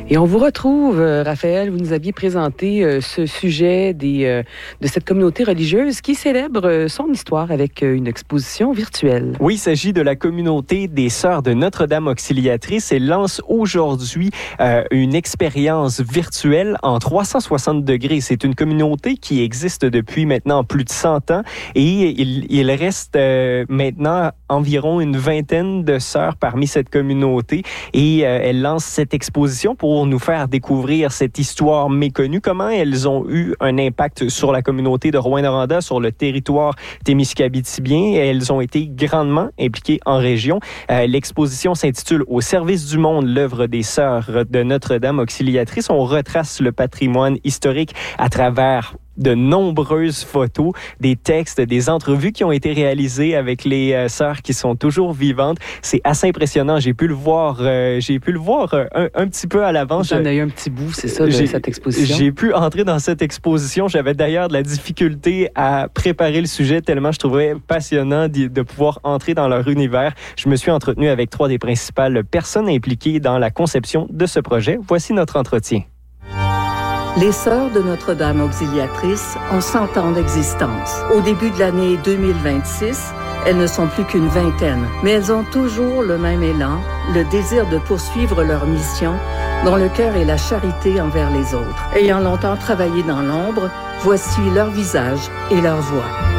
Et on vous retrouve, Raphaël, vous nous aviez présenté ce sujet de cette communauté religieuse qui célèbre son histoire avec une exposition virtuelle. Oui, il s'agit de la communauté des Sœurs de Notre-Dame Auxiliatrice et lance aujourd'hui une expérience virtuelle en 360 degrés. C'est une communauté qui existe depuis maintenant plus de 100 ans et il reste maintenant environ une vingtaine de sœurs parmi cette communauté et elle lance cette exposition pour nous faire découvrir cette histoire méconnue, comment elles ont eu un impact sur la communauté de Rouyn-Noranda, sur le territoire témiscabitibien. Elles ont été grandement impliquées en région. L'exposition s'intitule « Au service du monde, l'œuvre des Sœurs de Notre-Dame Auxiliatrice ». On retrace le patrimoine historique à travers de nombreuses photos, des textes, des entrevues qui ont été réalisées avec les sœurs qui sont toujours vivantes. C'est assez impressionnant. J'ai pu le voir un petit peu à l'avance. J'en ai eu un petit bout, c'est ça, de cette exposition. J'ai pu entrer dans cette exposition. J'avais d'ailleurs de la difficulté à préparer le sujet tellement je trouvais passionnant de pouvoir entrer dans leur univers. Je me suis entretenu avec 3 des principales personnes impliquées dans la conception de ce projet. Voici notre entretien. Les Sœurs de Notre-Dame Auxiliatrice ont 100 ans d'existence. Au début de l'année 2026, elles ne sont plus qu'une vingtaine, mais elles ont toujours le même élan, le désir de poursuivre leur mission, dont le cœur est la charité envers les autres. Ayant longtemps travaillé dans l'ombre, voici leur visage et leur voix.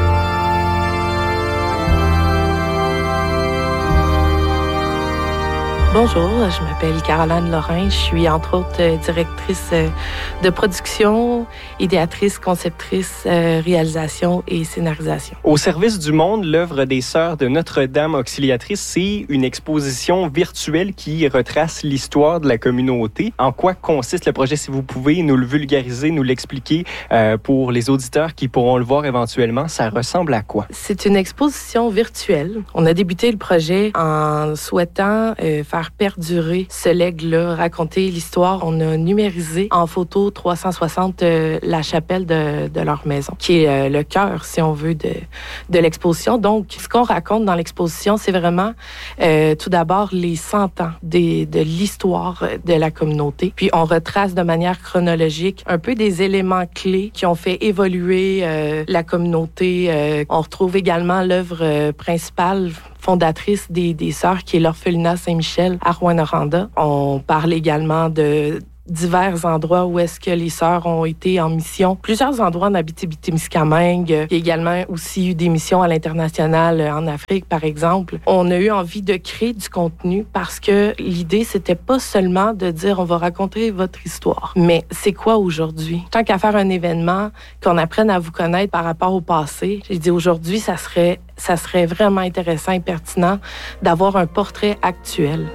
Bonjour, je m'appelle Caroline Lorrain. Je suis entre autres directrice de production, idéatrice, conceptrice, réalisation et scénarisation. Au service du monde, l'œuvre des Sœurs de Notre-Dame Auxiliatrice, c'est une exposition virtuelle qui retrace l'histoire de la communauté. En quoi consiste le projet? Si vous pouvez nous le vulgariser, nous l'expliquer pour les auditeurs qui pourront le voir éventuellement, ça ressemble à quoi? C'est une exposition virtuelle. On a débuté le projet en souhaitant faire perdurer ce legs-là, raconter l'histoire. On a numérisé en photo 360 la chapelle de leur maison, qui est le cœur, si on veut, de l'exposition. Donc, ce qu'on raconte dans l'exposition, c'est vraiment tout d'abord les 100 ans de l'histoire de la communauté. Puis, on retrace de manière chronologique un peu des éléments clés qui ont fait évoluer la communauté. On retrouve également l'œuvre principale fondatrice des Sœurs, qui est l'orphelinat Saint-Michel à Rouyn-Noranda. On parle également de divers endroits où est-ce que les sœurs ont été en mission. Plusieurs endroits en Abitibi-Témiscamingue. Il y a également aussi eu des missions à l'international en Afrique, par exemple. On a eu envie de créer du contenu parce que l'idée, c'était pas seulement de dire on va raconter votre histoire, mais c'est quoi aujourd'hui? Tant qu'à faire un événement, qu'on apprenne à vous connaître par rapport au passé, j'ai dit aujourd'hui, ça serait vraiment intéressant et pertinent d'avoir un portrait actuel.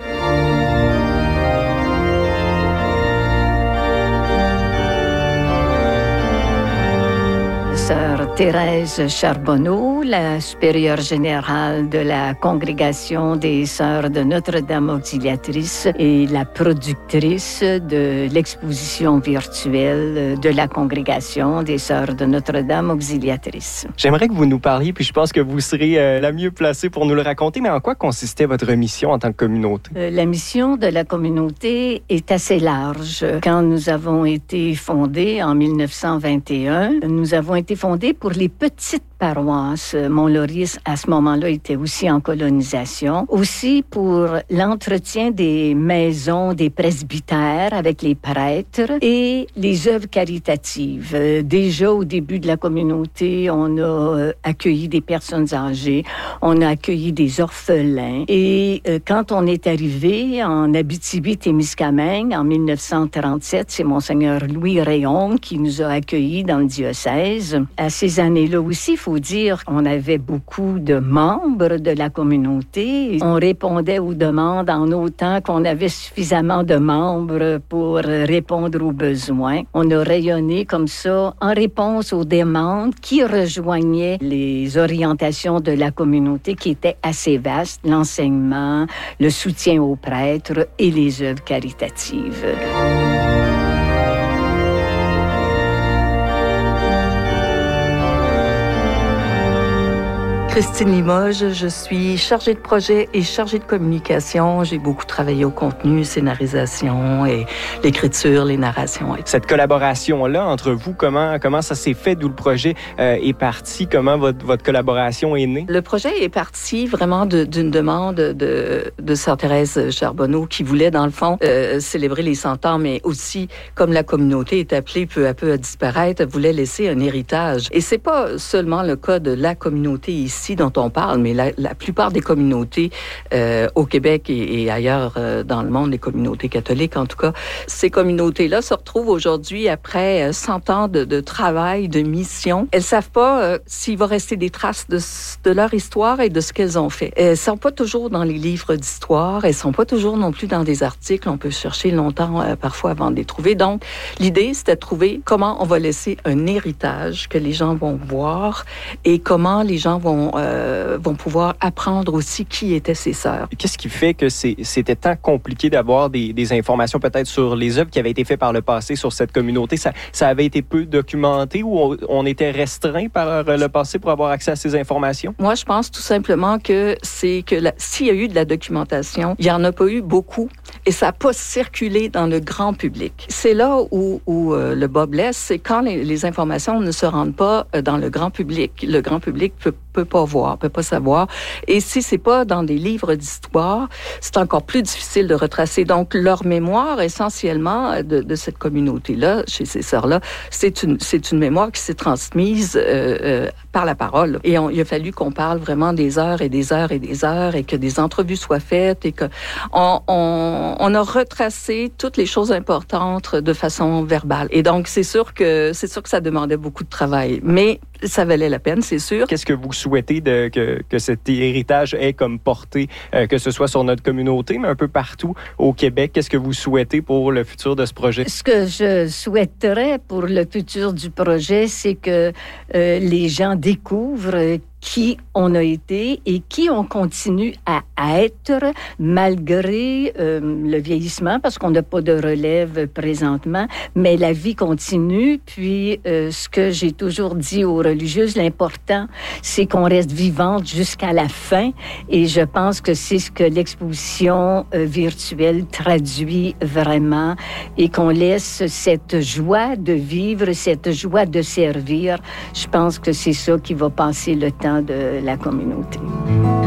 Sœur Thérèse Charbonneau, la supérieure générale de la Congrégation des Sœurs de Notre-Dame Auxiliatrice et la productrice de l'exposition virtuelle de la Congrégation des Sœurs de Notre-Dame Auxiliatrice. J'aimerais que vous nous parliez, puis je pense que vous serez la mieux placée pour nous le raconter, mais en quoi consistait votre mission en tant que communauté? La mission de la communauté est assez large. Quand nous avons été fondés en 1921, nous avons été fondés pour les petites paroisses. Mont-Laurice, à ce moment-là, était aussi en colonisation. Aussi pour l'entretien des maisons des presbytères avec les prêtres et les œuvres caritatives. Déjà, au début de la communauté, on a accueilli des personnes âgées, on a accueilli des orphelins. Et quand on est arrivé en Abitibi-Témiscamingue, en 1937, c'est Monseigneur Louis Réaume qui nous a accueillis dans le diocèse. À ces années-là aussi, il faut dire qu'on avait beaucoup de membres de la communauté. On répondait aux demandes en autant qu'on avait suffisamment de membres pour répondre aux besoins. On a rayonné comme ça en réponse aux demandes qui rejoignaient les orientations de la communauté qui étaient assez vastes, l'enseignement, le soutien aux prêtres et les œuvres caritatives. Christine Limoges, je suis chargée de projet et chargée de communication. J'ai beaucoup travaillé au contenu, scénarisation et l'écriture, les narrations. Cette collaboration-là entre vous, comment ça s'est fait, d'où le projet est parti, comment votre collaboration est née? Le projet est parti vraiment d'une demande de Sœur Thérèse Charbonneau qui voulait, dans le fond, célébrer les 100 ans, mais aussi, comme la communauté est appelée peu à peu à disparaître, voulait laisser un héritage. Et c'est pas seulement le cas de la communauté ici dont on parle, mais la plupart des communautés au Québec et ailleurs dans le monde, les communautés catholiques en tout cas, ces communautés-là se retrouvent aujourd'hui après 100 ans de travail, de mission. Elles savent pas s'il va rester des traces de leur histoire et de ce qu'elles ont fait. Elles sont pas toujours dans les livres d'histoire, elles sont pas toujours non plus dans des articles. On peut chercher longtemps parfois avant de les trouver. Donc, l'idée, c'était de trouver comment on va laisser un héritage que les gens vont voir et comment les gens vont pouvoir apprendre aussi qui étaient ces sœurs. Qu'est-ce qui fait que c'était tant compliqué d'avoir des informations peut-être sur les œuvres qui avaient été faites par le passé sur cette communauté? Ça avait été peu documenté ou on était restreint par le passé pour avoir accès à ces informations? Moi, je pense tout simplement que s'il y a eu de la documentation, il n'y en a pas eu beaucoup et ça n'a pas circulé dans le grand public. C'est là où le bas blesse, c'est quand les informations ne se rendent pas dans le grand public. Le grand public peut pas voir, peut pas savoir. Et si c'est pas dans des livres d'histoire, c'est encore plus difficile de retracer. Donc, leur mémoire, essentiellement, de cette communauté-là, chez ces sœurs-là, c'est une mémoire qui s'est transmise par la parole. Et il a fallu qu'on parle vraiment des heures et des heures et des heures et que des entrevues soient faites et que on a retracé toutes les choses importantes de façon verbale. Et donc, c'est sûr que ça demandait beaucoup de travail. Mais ça valait la peine, c'est sûr. Qu'est-ce que vous souhaitez que cet héritage ait comme portée, que ce soit sur notre communauté, mais un peu partout au Québec? Qu'est-ce que vous souhaitez pour le futur de ce projet? Ce que je souhaiterais pour le futur du projet, c'est que les gens découvrent qui on a été et qui on continue à être malgré le vieillissement, parce qu'on n'a pas de relève présentement, mais la vie continue. Puis, ce que j'ai toujours dit aux religieuses, l'important, c'est qu'on reste vivante jusqu'à la fin. Et je pense que c'est ce que l'exposition virtuelle traduit vraiment et qu'on laisse cette joie de vivre, cette joie de servir. Je pense que c'est ça qui va passer le temps de la communauté.